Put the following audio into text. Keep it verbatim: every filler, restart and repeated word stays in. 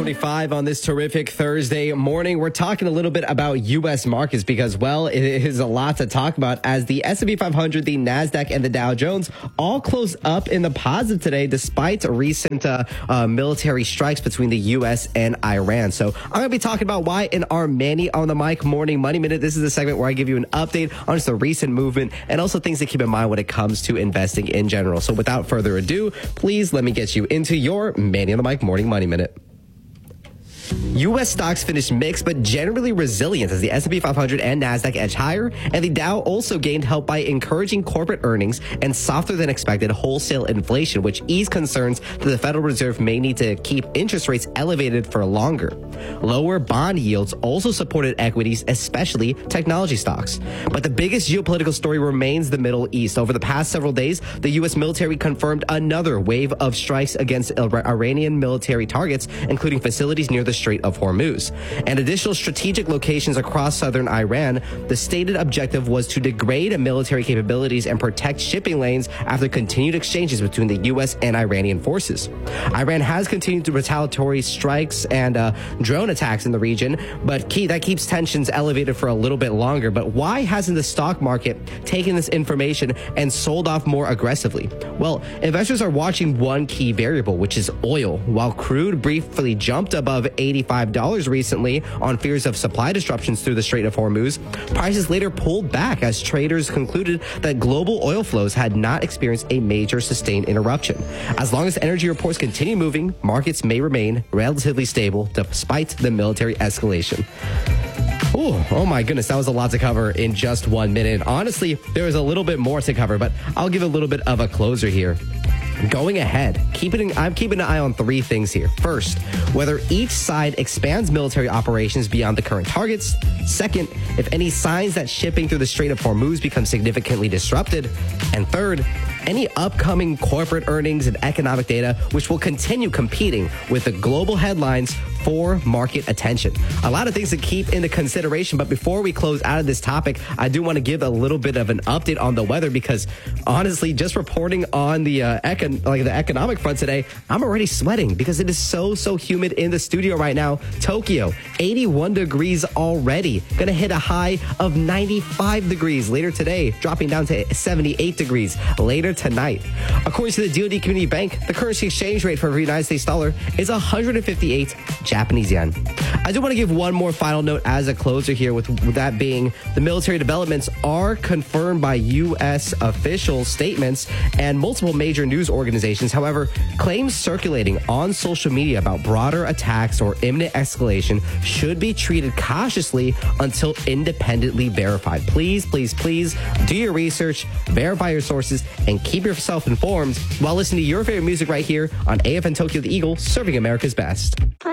twenty-five on this terrific Thursday morning. We're talking a little bit about U S markets because, well, it is a lot to talk about as the S and P five hundred, the NASDAQ, and the Dow Jones all closed up in the positive today despite recent uh, uh, military strikes between the U S and Iran. So I'm going to be talking about why in our Manny on the Mic Morning Money Minute. This is a segment where I give you an update on just the recent movement and also things to keep in mind when it comes to investing in general. So without further ado, please let me get you into your Manny on the Mic Morning Money Minute. U S stocks finished mixed but generally resilient as the S and P five hundred and NASDAQ edged higher, and the Dow also gained help by encouraging corporate earnings and softer than expected wholesale inflation, which eased concerns that the Federal Reserve may need to keep interest rates elevated for longer. Lower bond yields also supported equities, especially technology stocks. But the biggest geopolitical story remains the Middle East. Over the past several days, the U S military confirmed another wave of strikes against Iranian military targets, including facilities near the Strait of Hormuz and additional strategic locations across southern Iran. The stated objective was to degrade military capabilities and protect shipping lanes after continued exchanges between the U S and Iranian forces. Iran has continued to retaliatory strikes and uh, drone attacks in the region, but key, that keeps tensions elevated for a little bit longer. But why hasn't the stock market taken this information and sold off more aggressively? Well, investors are watching one key variable, which is oil. While crude briefly jumped above eighty-five dollars recently on fears of supply disruptions through the Strait of Hormuz, prices later pulled back as traders concluded that global oil flows had not experienced a major sustained interruption. As long as energy reports continue moving, markets may remain relatively stable despite the military escalation. Ooh, oh my goodness, that was a lot to cover in just one minute. Honestly, there was a little bit more to cover, but I'll give a little bit of a closer here. Going ahead, keeping I'm keeping an eye on three things here. First, whether each side expands military operations beyond the current targets. Second, if any signs that shipping through the Strait of Hormuz becomes significantly disrupted. And third, any upcoming corporate earnings and economic data which will continue competing with the global headlines for market attention. A lot of things to keep into consideration, but before we close out of this topic, I do want to give a little bit of an update on the weather because honestly, just reporting on the uh, econ- like the economic front today, I'm already sweating because it is so, so humid in the studio right now. Tokyo, eighty-one degrees already. Gonna hit a high of ninety-five degrees later today, dropping down to seventy-eight degrees later tonight. According to the D O D Community Bank, the currency exchange rate for the United States dollar is one hundred fifty-eight Japanese yen. I do want to give one more final note as a closer here, with, with that being the military developments are confirmed by U S official statements and multiple major news organizations. However, claims circulating on social media about broader attacks or imminent escalation should be treated cautiously until independently verified. Please, please, please do your research, verify your sources, and keep yourself informed while listening to your favorite music right here on A F N Tokyo the Eagle, serving America's best.